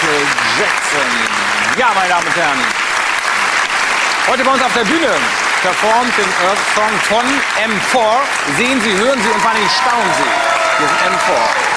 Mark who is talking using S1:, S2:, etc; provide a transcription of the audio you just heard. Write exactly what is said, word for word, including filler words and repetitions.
S1: Michael Jackson. Ja, meine Damen und Herren, heute bei uns auf der Bühne performt den Earth Song von M vier. Sehen Sie, hören Sie und vor allem staunen Sie. Wir sind M vier.